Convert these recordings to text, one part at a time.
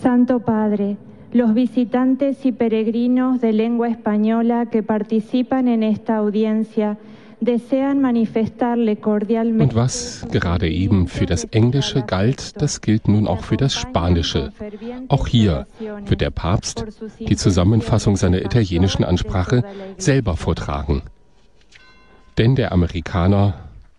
Santo Padre, los visitantes y peregrinos de lengua española que participan en esta audiencia desean manifestarle cordialmente. Und was gerade eben für das Englische galt, das gilt nun auch für das Spanische. Auch hier wird der Papst die Zusammenfassung seiner italienischen Ansprache selber vortragen. Denn der Amerikaner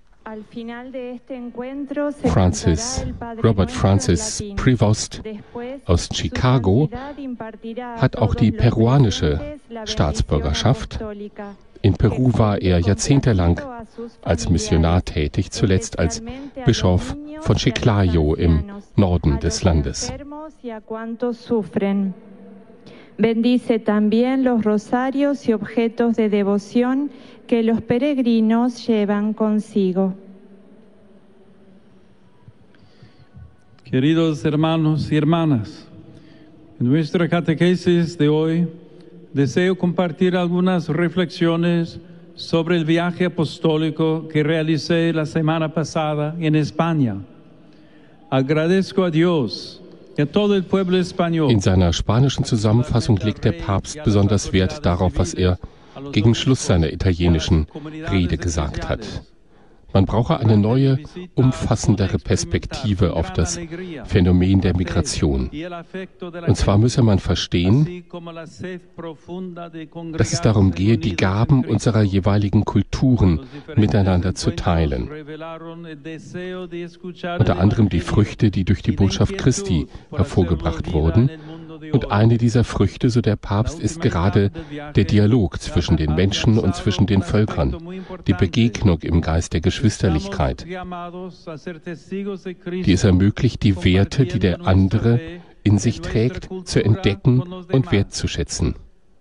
Robert Francis Prevost aus Chicago hat auch die peruanische Staatsbürgerschaft. In Peru war er jahrzehntelang als Missionar tätig, zuletzt als Bischof von Chiclayo im Norden des Landes. Bendice también los rosarios y objetos de devoción que los peregrinos llevan consigo. Queridos hermanos y hermanas, en nuestra catequesis de hoy deseo compartir algunas reflexiones sobre el viaje apostólico que realicé la semana pasada en España. Agradezco a Dios. In seiner spanischen Zusammenfassung legt der Papst besonders Wert darauf, was er gegen Schluss seiner italienischen Rede gesagt hat. Man brauche eine neue, umfassendere Perspektive auf das Phänomen der Migration. Und zwar müsse man verstehen, dass es darum gehe, die Gaben unserer jeweiligen Kulturen miteinander zu teilen. Unter anderem die Früchte, die durch die Botschaft Christi hervorgebracht wurden. Und eine dieser Früchte, so der Papst, ist gerade der Dialog zwischen den Menschen und zwischen den Völkern, die Begegnung im Geist der Geschwisterlichkeit, die es ermöglicht, die Werte, die der andere in sich trägt, zu entdecken und wertzuschätzen.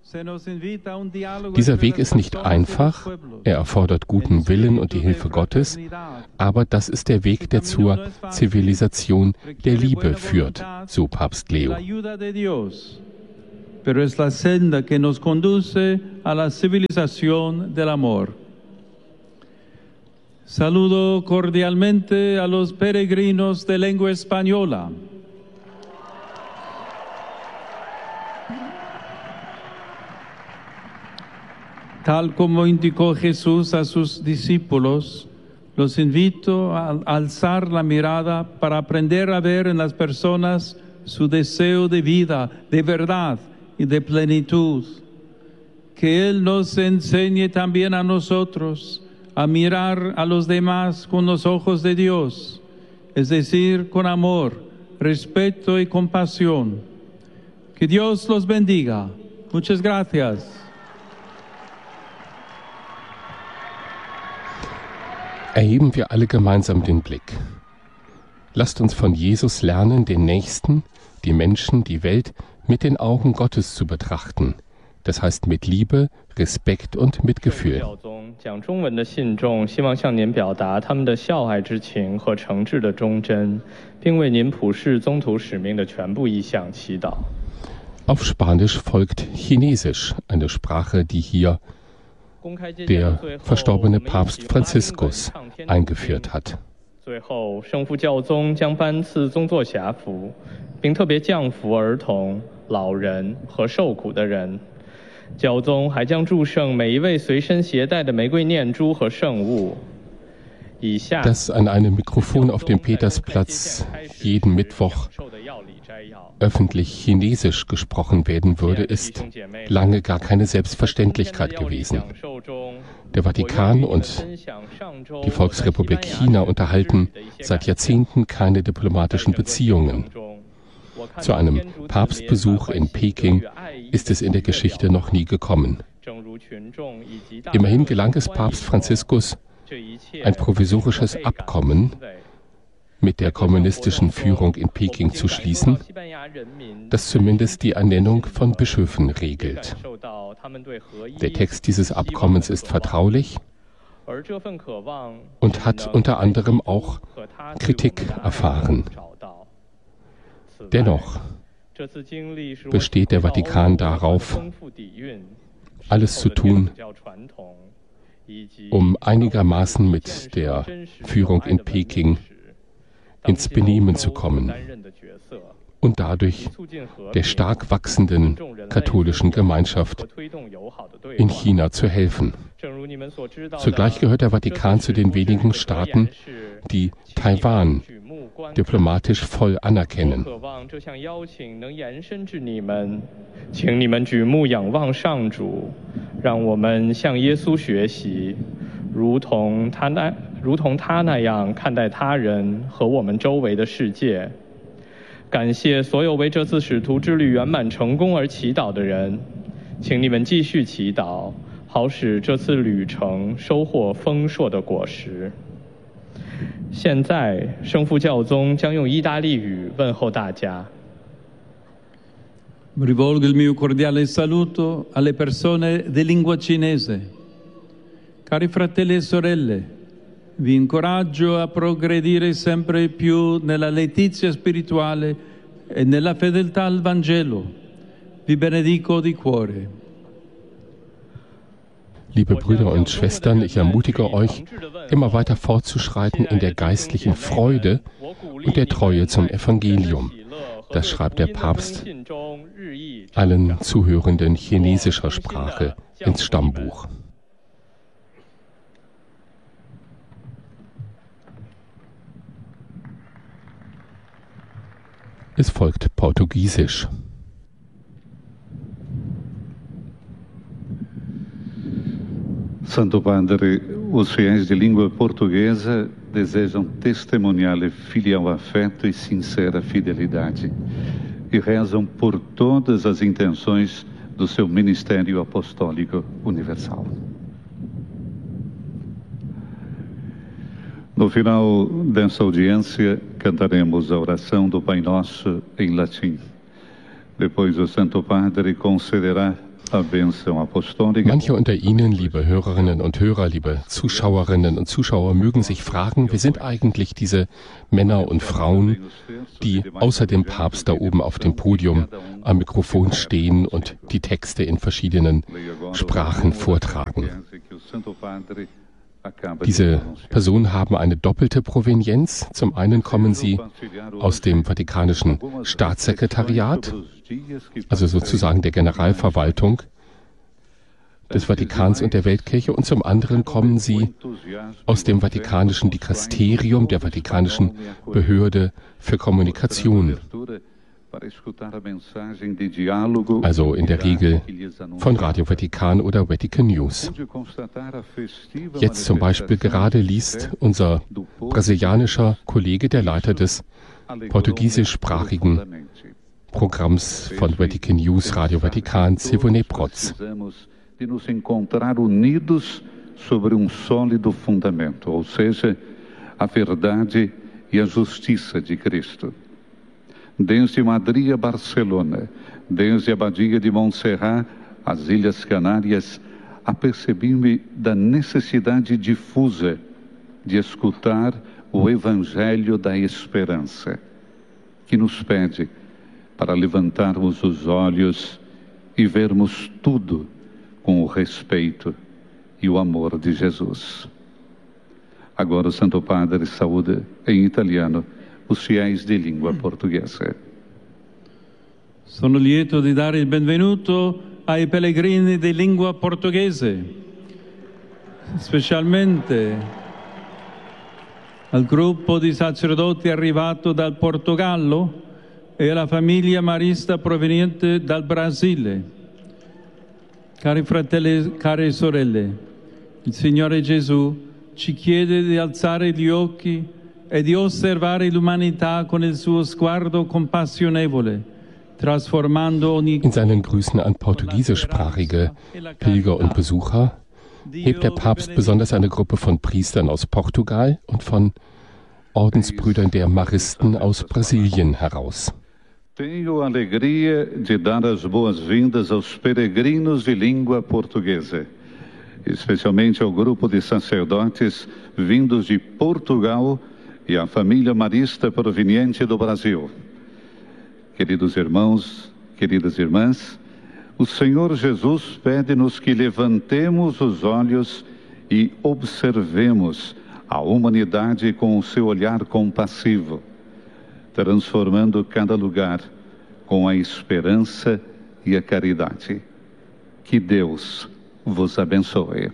Dieser Weg ist nicht einfach, er erfordert guten Willen und die Hilfe Gottes, aber das ist der Weg, der zur Zivilisation der Liebe führt, so Papst Leo. Pero es la senda que nos conduce a la civilización del amor. Saludo cordialmente a los peregrinos de lengua española. Tal como indicó Jesús a sus discípulos, los invito a alzar la mirada para aprender a ver en las personas su deseo de vida, de verdad y de plenitud. Que Él nos enseñe también a nosotros a mirar a los demás con los ojos de Dios, es decir, con amor, respeto y compasión. Que Dios los bendiga. Muchas gracias. Erheben wir alle gemeinsam den Blick. Lasst uns von Jesus lernen, den Nächsten, die Menschen, die Welt mit den Augen Gottes zu betrachten. Das heißt mit Liebe, Respekt und Mitgefühl. Auf Spanisch folgt Chinesisch, eine Sprache, die hier der verstorbene Papst Franziskus eingeführt hat. 最后，圣父教宗将颁赐宗座辖服，并特别降服儿童、老人和受苦的人。教宗还将祝圣每一位随身携带的玫瑰念珠和圣物。 Dass an einem Mikrofon auf dem Petersplatz jeden Mittwoch öffentlich Chinesisch gesprochen werden würde, ist lange gar keine Selbstverständlichkeit gewesen. Der Vatikan und die Volksrepublik China unterhalten seit Jahrzehnten keine diplomatischen Beziehungen. Zu einem Papstbesuch in Peking ist es in der Geschichte noch nie gekommen. Immerhin gelang es Papst Franziskus, ein provisorisches Abkommen mit der kommunistischen Führung in Peking zu schließen, das zumindest die Ernennung von Bischöfen regelt. Der Text dieses Abkommens ist vertraulich und hat unter anderem auch Kritik erfahren. Dennoch besteht der Vatikan darauf, alles zu tun, um einigermaßen mit der Führung in Peking ins Benehmen zu kommen. und dadurch der stark wachsenden katholischen Gemeinschaft in China zu helfen. Zugleich gehört der Vatikan zu den wenigen Staaten, die Taiwan diplomatisch voll anerkennen. Rivolgo il mio cordiale saluto alle persone di lingua cinese. Cari fratelli e sorelle, vi incoraggio a progredire sempre più nella letizia spirituale e nella fedeltà al Vangelo. Vi benedico di cuore. Liebe Brüder und Schwestern, ich ermutige euch, immer weiter fortzuschreiten in der geistlichen Freude und der Treue zum Evangelium. Das schreibt der Papst allen Zuhörenden chinesischer Sprache ins Stammbuch. Es folgt Portugiesisch. Santo Padre, os fiéis de língua portuguesa desejam testemunhar-lhe filial afeto e sincera fidelidade e rezam por todas as intenções do seu ministério apostólico universal. No final dessa audiência, cantaremos a oração do Pai Nosso em latim. Depois o Santo Padre concederá a bênção apostólica. Manche unter Ihnen, liebe Hörerinnen und Hörer, liebe Zuschauerinnen und Zuschauer, mögen sich fragen, wer sind eigentlich diese Männer und Frauen, die außer dem Papst da oben auf dem Podium am Mikrofon stehen und die Texte in verschiedenen Sprachen vortragen. Diese Personen haben eine doppelte Provenienz. Zum einen kommen sie aus dem Vatikanischen Staatssekretariat, also sozusagen der Generalverwaltung des Vatikans und der Weltkirche, und zum anderen kommen sie aus dem Vatikanischen Dikasterium, der Vatikanischen Behörde für Kommunikation. Also in der Regel von Radio Vatikan oder Vatican News. Jetzt zum Beispiel gerade liest unser brasilianischer Kollege, der Leiter des portugiesischsprachigen Programms von Vatican News, Radio Vatikan, Silvone Protz. De nos encontrar unidos sobre sólido fundamento, ou seja, a verdade e a justiça de Cristo. Desde Madrid a Barcelona, desde a Abadia de Montserrat às Ilhas Canárias, apercebi-me da necessidade difusa de escutar o Evangelho da Esperança, que nos pede para levantarmos os olhos e vermos tudo com o respeito e o amor de Jesus. Agora o Santo Padre saúda em italiano os fiéis de língua portuguesa. Sono lieto di dare il benvenuto ai pellegrini di lingua portoghese, specialmente al gruppo di sacerdoti arrivato dal Portogallo e alla famiglia marista proveniente dal Brasile. Cari fratelli, care sorelle, il Signore Gesù ci chiede di alzare gli occhi e di osservare l'umanità con il suo sguardo compassionevole, transformando ogni... In seinen Grüßen an portugiesischsprachige Pilger und Besucher hebt der Papst besonders eine Gruppe von Priestern aus Portugal und von Ordensbrüdern der Maristen aus Brasilien heraus. Tenho a alegria de dar as boas-vindas aos peregrinos de língua portuguesa, especialmente ao grupo de sacerdotes vindos de Portugal e à família marista proveniente do Brasil. Queridos irmãos, queridas irmãs, o Senhor Jesus pede-nos que levantemos os olhos e observemos a humanidade com o seu olhar compassivo, transformando cada lugar com a esperança e a caridade. Que Deus vos abençoe.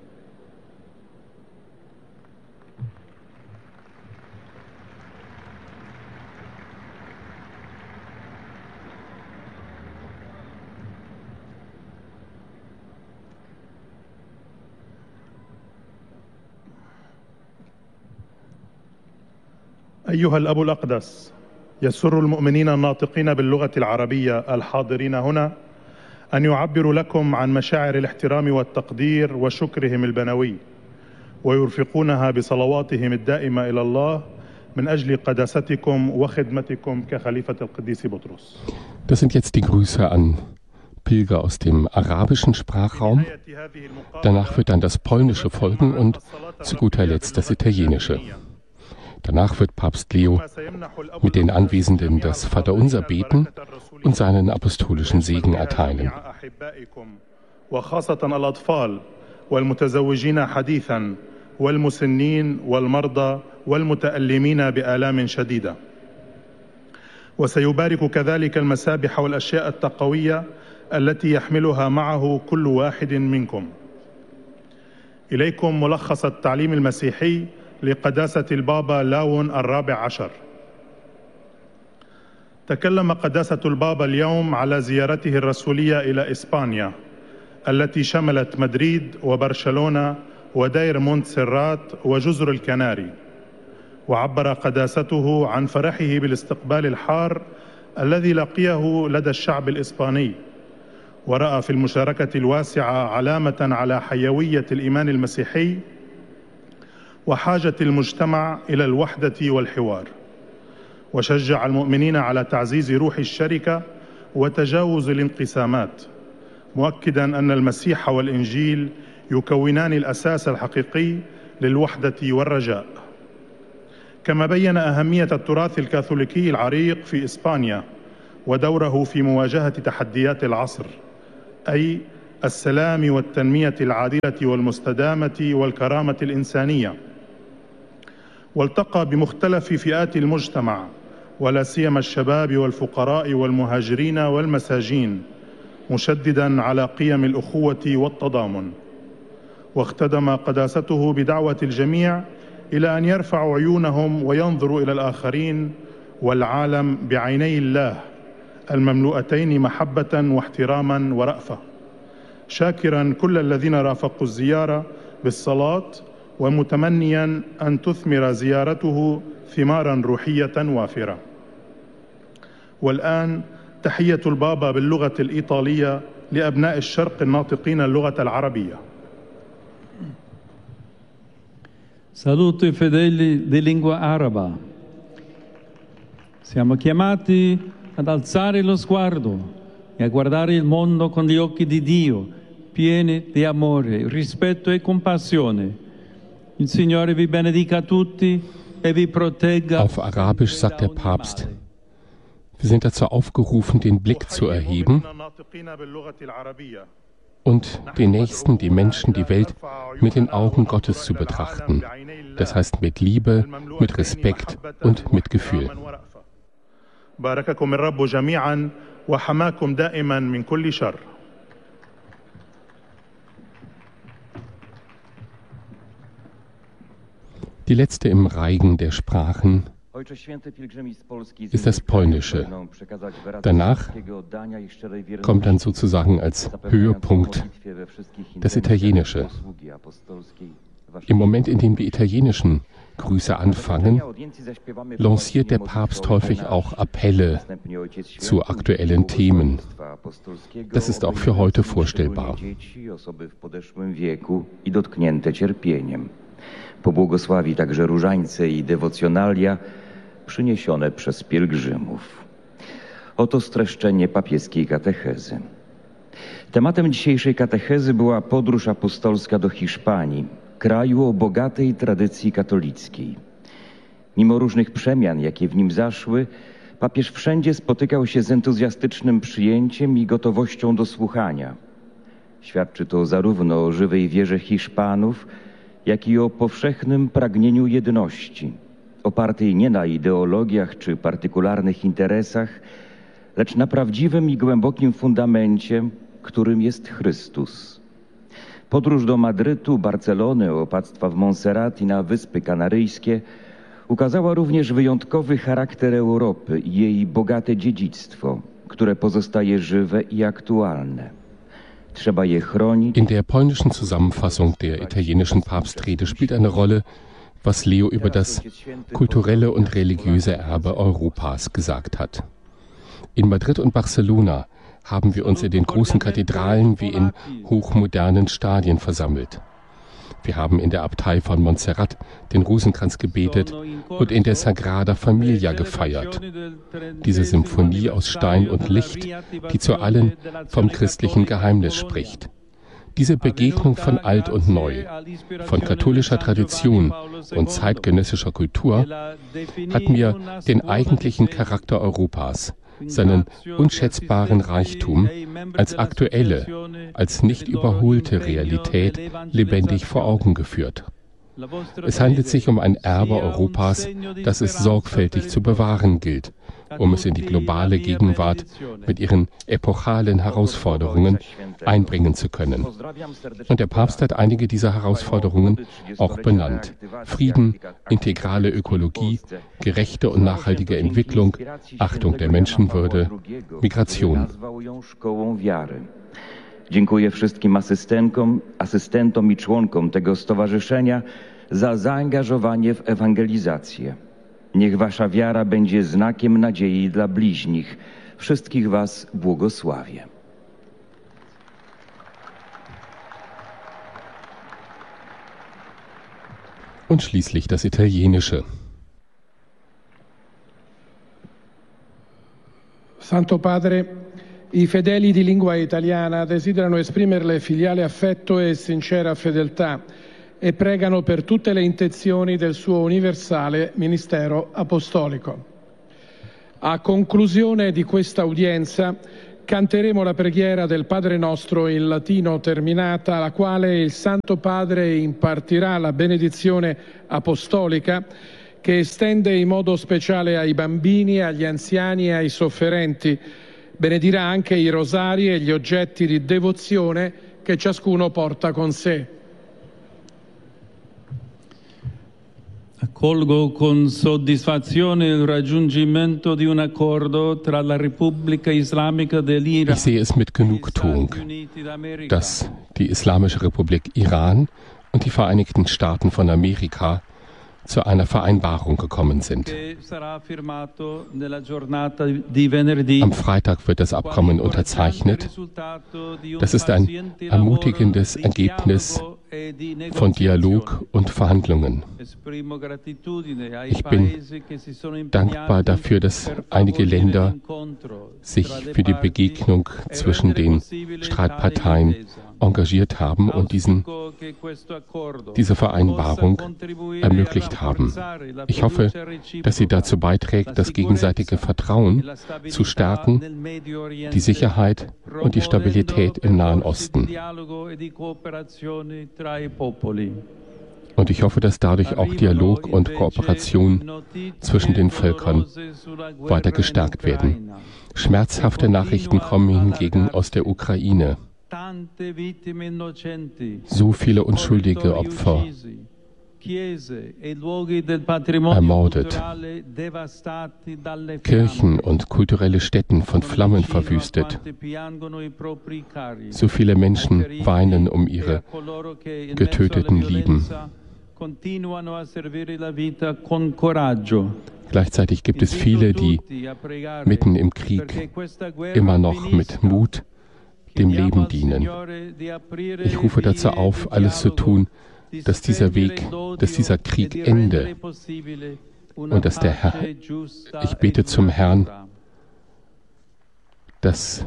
أيها الأب الأقدس، يسر المؤمنين الناطقين باللغة العربية الحاضرين هنا أن يعبروا لكم عن مشاعر الاحترام والتقدير وشكرهم البنوي، ويرفقونها بصلواتهم الدائمة إلى الله من أجل قداستكم وخدمتكم كخليفة القديس بطرس. Das sind jetzt die Grüße an Pilger aus dem arabischen Sprachraum. Danach wird dann das Polnische folgen und zu guter Letzt das Italienische. Danach wird Papst Leo mit den Anwesenden das Vaterunser beten und seinen apostolischen Segen erteilen. وسيبارك كذلك المسابح والأشياء التقوية التي يحملها معه كل واحد منكم. إليكم ملخص التعليم المسيحي لقداسة البابا لاون الرابع عشر. تكلم قداسة البابا اليوم على زيارته الرسولية إلى إسبانيا التي شملت مدريد وبرشلونة ودير مونتسيرات وجزر الكناري، وعبر قداسته عن فرحه بالاستقبال الحار الذي لقيه لدى الشعب الإسباني، ورأى في المشاركة الواسعة علامة على حيوية الإيمان المسيحي وحاجة المجتمع إلى الوحدة والحوار، وشجع المؤمنين على تعزيز روح الشركة وتجاوز الانقسامات، مؤكدا أن المسيح والإنجيل يكونان الأساس الحقيقي للوحدة والرجاء. كما بين أهمية التراث الكاثوليكي العريق في إسبانيا ودوره في مواجهة تحديات العصر، أي السلام والتنمية العادلة والمستدامة والكرامة الإنسانية، والتقى بمختلف فئات المجتمع ولا سيما الشباب والفقراء والمهاجرين والمساجين، مشددا على قيم الأخوة والتضامن. واختدم قداسته بدعوة الجميع إلى أن يرفعوا عيونهم وينظروا إلى الآخرين والعالم بعيني الله المملوءتين محبة واحتراما ورأفة، شاكرا كل الذين رافقوا الزيارة بالصلاة ومتمنيا أن تثمر زيارته ثمارا روحية وافرة. والآن تحية البابا باللغة الإيطالية لأبناء الشرق الناطقين اللغة العربية. Saluto i fedeli di lingua araba. Siamo chiamati ad alzare lo sguardo e a guardare il mondo con gli occhi di Dio, pieni di amore, rispetto e compassione. Il Signore vi benedica tutti e vi protegga. Auf Arabisch sagt der Papst: Wir sind dazu aufgerufen, den Blick zu erheben und den Nächsten, die Menschen, die Welt mit den Augen Gottes zu betrachten. Das heißt mit Liebe, mit Respekt und mit Gefühl. بارككم الرب جميعا وحماكم دائما من كل شر. Die letzte im Reigen der Sprachen ist das Polnische. Danach kommt dann sozusagen als Höhepunkt das Italienische. Im Moment, in dem die italienischen Grüße anfangen, lanciert der Papst häufig auch Appelle zu aktuellen Themen. Das ist auch für heute vorstellbar. Pobłogosławi także różańce i dewocjonalia przyniesione przez pielgrzymów. Oto streszczenie papieskiej katechezy. Tematem dzisiejszej katechezy była podróż apostolska do Hiszpanii, kraju o bogatej tradycji katolickiej. Mimo różnych przemian, jakie w nim zaszły, papież wszędzie spotykał się z entuzjastycznym przyjęciem i gotowością do słuchania. Świadczy to zarówno o żywej wierze Hiszpanów, jak i o powszechnym pragnieniu jedności, opartej nie na ideologiach czy partykularnych interesach, lecz na prawdziwym i głębokim fundamencie, którym jest Chrystus. Podróż do Madrytu, Barcelony, opactwa w Montserrat i na Wyspy Kanaryjskie ukazała również wyjątkowy charakter Europy i jej bogate dziedzictwo, które pozostaje żywe i aktualne. Trzeba je chronić. In der polnischen Zusammenfassung der italienischen Papstrede spielt eine Rolle, was Leo über das kulturelle und religiöse Erbe Europas gesagt hat. In Madrid und Barcelona haben wir uns in den großen Kathedralen wie in hochmodernen Stadien versammelt. Wir haben in der Abtei von Montserrat den Rosenkranz gebetet und in der Sagrada Familia gefeiert. Diese Symphonie aus Stein und Licht, die zu allen vom christlichen Geheimnis spricht. Diese Begegnung von Alt und Neu, von katholischer Tradition und zeitgenössischer Kultur hat mir den eigentlichen Charakter Europas, seinen unschätzbaren Reichtum als aktuelle, als nicht überholte Realität lebendig vor Augen geführt. Es handelt sich um ein Erbe Europas, das es sorgfältig zu bewahren gilt, um es in die globale Gegenwart mit ihren epochalen Herausforderungen einbringen zu können. Und der Papst hat einige dieser Herausforderungen auch benannt. Frieden, integrale Ökologie, gerechte und nachhaltige Entwicklung, Achtung der Menschenwürde, Migration. Dziękuję wszystkim asystentom i członkom tego stowarzyszenia za zaangażowanie w ewangelizację. Niech wasza wiara będzie znakiem nadziei dla bliźnich. Wszystkich was błogosławię. Und schließlich das Italienische. Santo Padre, i fedeli di lingua italiana desiderano esprimerle filiale affetto e sincera fedeltà e pregano per tutte le intenzioni del suo universale ministero apostolico. A conclusione di questa udienza canteremo la preghiera del Padre Nostro in latino terminata, alla quale il Santo Padre impartirà la benedizione apostolica che estende in modo speciale ai bambini, agli anziani e ai sofferenti. Benedirà anche i rosari e gli oggetti di devozione che ciascuno porta con sé. Accolgo con soddisfazione il raggiungimento di un accordo tra la Repubblica Islamica dell'Iran. Ich sehe es mit Genugtuung, dass die Islamische Republik Iran und die Vereinigten Staaten von Amerika zu einer Vereinbarung gekommen sind. Am Freitag wird das Abkommen unterzeichnet. Das ist ein ermutigendes Ergebnis von Dialog und Verhandlungen. Ich bin dankbar dafür, dass einige Länder sich für die Begegnung zwischen den Streitparteien engagiert haben und diese Vereinbarung ermöglicht haben. Ich hoffe, dass sie dazu beiträgt, das gegenseitige Vertrauen zu stärken, die Sicherheit und die Stabilität im Nahen Osten. Und ich hoffe, dass dadurch auch Dialog und Kooperation zwischen den Völkern weiter gestärkt werden. Schmerzhafte Nachrichten kommen hingegen aus der Ukraine. So viele unschuldige Opfer ermordet, Kirchen und kulturelle Stätten von Flammen verwüstet. So viele Menschen weinen um ihre getöteten Lieben. Gleichzeitig gibt es viele, die mitten im Krieg immer noch mit Mut dem Leben dienen. Ich rufe dazu auf, alles zu tun, dass dieser Krieg ende und dass der Herr, ich bete zum Herrn, dass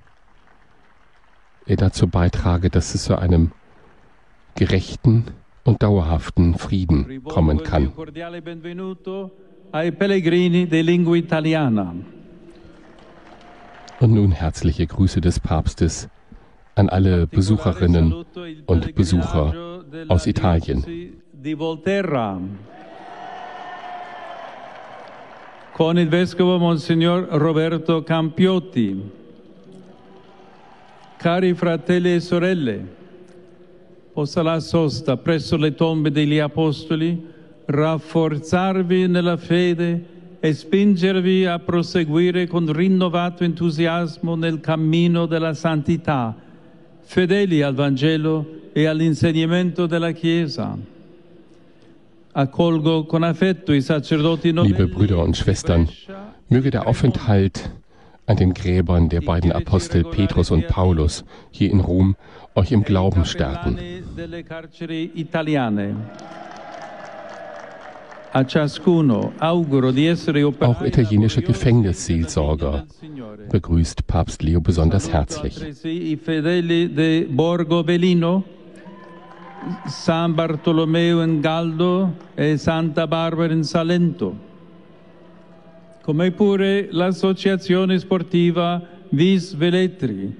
er dazu beitrage, dass es zu einem gerechten und dauerhaften Frieden kommen kann. Und nun herzliche Grüße des Papstes an alle Besucherinnen und Besucher aus Italien. con il Vescovo Monsignor Roberto Campiotti. Cari fratelli e sorelle, possa la sosta presso le tombe degli Apostoli rafforzarvi nella fede e spingervi a proseguire con rinnovato entusiasmo nel cammino della santità, fedeli al Vangelo e all'insegnamento della Chiesa. Accolgo con affetto i sacerdoti novelli. Liebe Brüder und Schwestern, möge der Aufenthalt an den Gräbern der beiden Apostel Petrus und Paulus hier in Rom euch im Glauben stärken. Auch italienische Gefängnisseelsorger begrüßt Papst Leo besonders herzlich. San Bartolomeo in Galdo e Santa Barbara in Salento, come pure l'associazione sportiva Vis Velletri,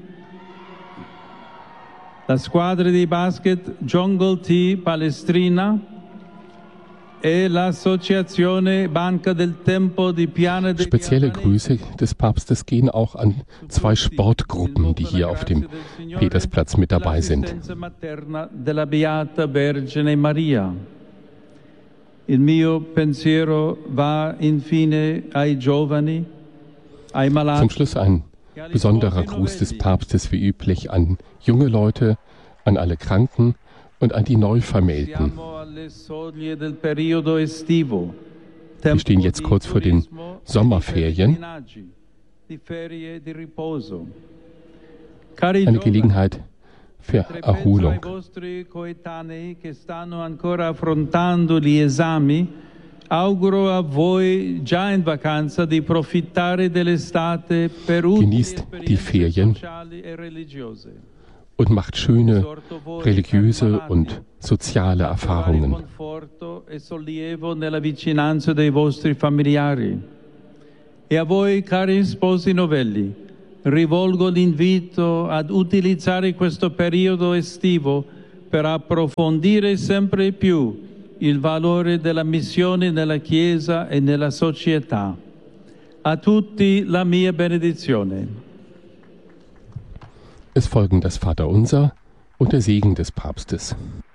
la squadra di basket Jungle T Palestrina e l'associazione Banca del Tempo di Piana degli Spezielle Grüße des Papstes gehen auch an zwei Sportgruppen, die hier auf dem Petersplatz mit dabei sind. Della Beata Vergine Maria. Il mio pensiero va infine ai giovani, ai malati. Zum Schluss ein besonderer Gruß des Papstes wie üblich an junge Leute, an alle Kranken und an die Neuvermählten. Wir stehen jetzt kurz vor den Sommerferien. Eine Gelegenheit für Erholung. Genießt die Ferien und macht schöne religiöse und soziale Erfahrungen. E a voi, cari sposi novelli, rivolgo l'invito ad utilizzare questo periodo estivo per approfondire sempre più il valore della missione nella Chiesa e nella società. A tutti la mia benedizione. Es folgen das Vaterunser und der Segen des Papstes.